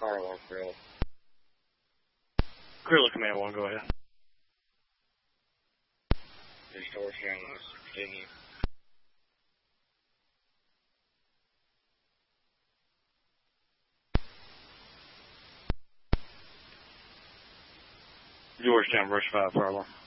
fire alarm grill. Gorilla Command 1, go ahead. Distortion, continue. Georgetown, brush 5, fire alarm.